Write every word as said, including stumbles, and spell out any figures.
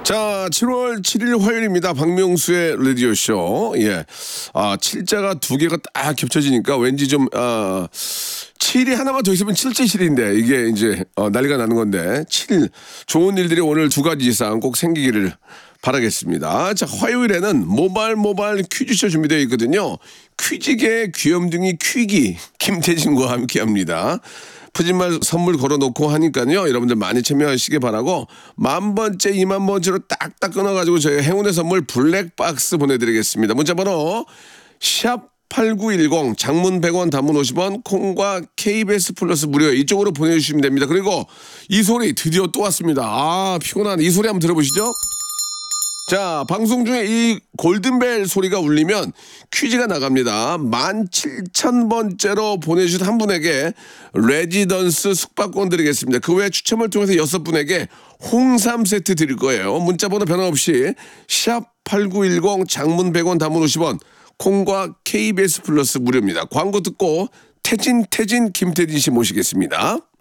자, 칠월 칠일 화요일입니다. 박명수의 라디오쇼. 예. 아, 칠자가 두 개가 딱 겹쳐지니까 왠지 좀, 아, 칠이 하나만 더 있으면 칠제실인데, 이게 이제, 어, 난리가 나는 건데, 칠. 좋은 일들이 오늘 두 가지 이상 꼭 생기기를 바라겠습니다. 자, 화요일에는 모발 모발 퀴즈쇼 준비되어 있거든요. 퀴즈계 귀염둥이 퀴기, 김태진과 함께 합니다. 푸짐한 선물 걸어놓고 하니까요. 여러분들 많이 참여하시기 바라고 만 번째, 이만 번째로 딱딱 끊어가지고 저희 행운의 선물 블랙박스 보내드리겠습니다. 문자번호 샵 팔구일공, 장문 백 원, 단문 오십 원, 콩과 케이비에스 플러스 무료 이쪽으로 보내주시면 됩니다. 그리고 이 소리 드디어 또 왔습니다. 아, 피곤한 이 소리 한번 들어보시죠. 자, 방송 중에 이 골든벨 소리가 울리면 퀴즈가 나갑니다. 만 칠천 번째로 보내주신 한 분에게 레지던스 숙박권 드리겠습니다. 그 외에 추첨을 통해서 여섯 분에게 홍삼 세트 드릴 거예요. 문자번호 변함없이 샵 팔구일공, 장문 백 원, 단문 오십 원, 콩과 케이비에스 플러스 무료입니다. 광고 듣고 태진 태진 김태진 씨 모시겠습니다.